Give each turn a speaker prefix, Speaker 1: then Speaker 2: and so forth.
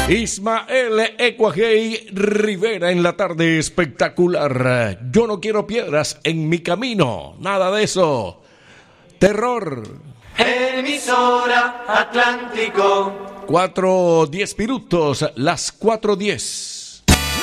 Speaker 1: Ismael Ecuajei Rivera en la tarde espectacular. Yo no quiero piedras en mi camino, nada de eso. Terror.
Speaker 2: Emisora Atlántico.
Speaker 1: 4:10 minutos, las 4:10.